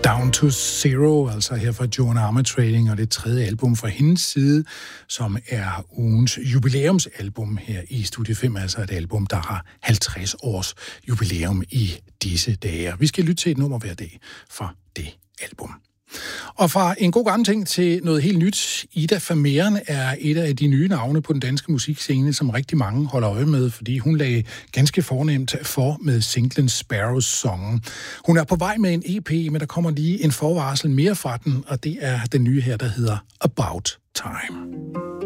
Down to Zero, altså her fra Joan Armatrading, og det tredje album fra hendes side, som er ugens jubilæumsalbum her i Studie 5, altså et album, der har 50 års jubilæum i disse dage. Vi skal lytte til et nummer hver dag fra det album. Og fra en god gammel ting til noget helt nyt. Ida Vermeeren er et af de nye navne på den danske musikscene, som rigtig mange holder øje med, fordi hun lagde ganske fornemt for med singlen Sparrows Song. Hun er på vej med en EP, men der kommer lige en forvarsel mere fra den, og det er den nye her, der hedder About Time.